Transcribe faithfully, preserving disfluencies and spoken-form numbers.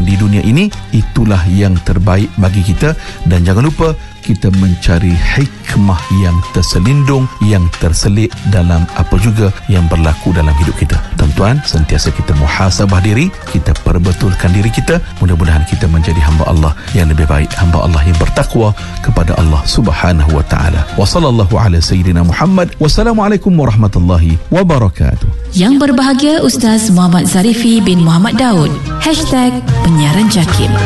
di dunia ini, itulah yang terbaik bagi kita. Dan jangan lupa kita mencari hikmah yang terselindung, yang terselit dalam apa juga yang berlaku dalam hidup kita. Tuan-tuan, sentiasa kita muhasabah diri, kita perbetulkan diri kita. Mudah-mudahan kita menjadi hamba Allah yang lebih baik, hamba Allah yang bertakwa kepada Allah Subhanahu wa taala. Wa sallallahu ala sayyidina Muhammad. Wassalamualaikum warahmatullahi wabarakatuh. Yang berbahagia Ustaz Muhammad Zarifi bin Muhammad Daud. Hashtag Penyiaran Jakim.